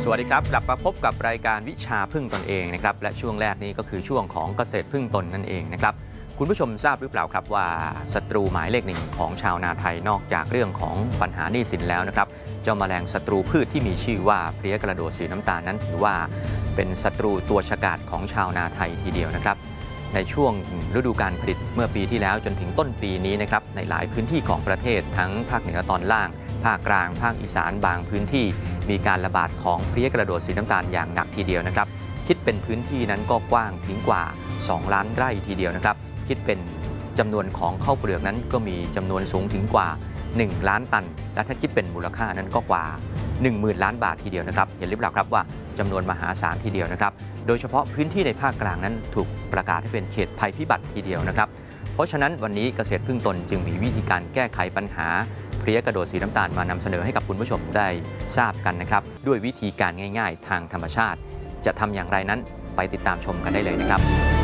สวัสดีครับกลับมาพบกับรายการวิชาพึ่งตนเองนะครับและช่วงแรกนี้ก็คือช่วงของเกษตรพึ่งตนนั่นเองนะครับคุณผู้ชมทราบหรือเปล่าครับว่าศัตรูหมายเลขหนึ่งของชาวนาไทยนอกจากเรื่องของปัญหาหนี้สินแล้วนะครับเจ้าแมลงศัตรูพืชที่มีชื่อว่าเพลี้ยกระโดดสีน้ำตาลนั้นถือว่าเป็นศัตรูตัวฉกาจของชาวนาไทยทีเดียวนะครับในช่วงฤดูการผลิตเมื่อปีที่แล้วจนถึงต้นปีนี้นะครับในหลายพื้นที่ของประเทศทั้งภาคเหนือตอนล่างภาคกลางภาคอีสานบางพื้นที่มีการระบาดของเพลี้ยกระโดดสีน้ำตาลอย่างหนักทีเดียวนะครับคิดเป็นพื้นที่นั้นก็กว้างถึงกว่า2 ล้านไร่ทีเดียวนะครับคิดเป็นจำนวนของข้าวเปลือกนั้นก็มีจำนวนสูงถึงกว่า1 ล้านตันและถ้าคิดเป็นมูลค่านั้นก็กว่า 10,000 ล้านบาททีเดียวนะครับเห็นหรือเปล่าครับว่าจำนวนมหาศาลทีเดียวนะครับโดยเฉพาะพื้นที่ในภาคกลางนั้นถูกประกาศให้เป็นเขตภัยพิบัติทีเดียวนะครับเพราะฉะนั้นวันนี้เกษตรพึ่งตนจึงมีวิธีการแก้ไขปัญหาเพลี้ยกระโดดสีน้ำตาลมานำเสนอให้กับคุณผู้ชมได้ทราบกันนะครับด้วยวิธีการง่ายๆทางธรรมชาติจะทำอย่างไรนั้นไปติดตามชมกันได้เลยนะครับ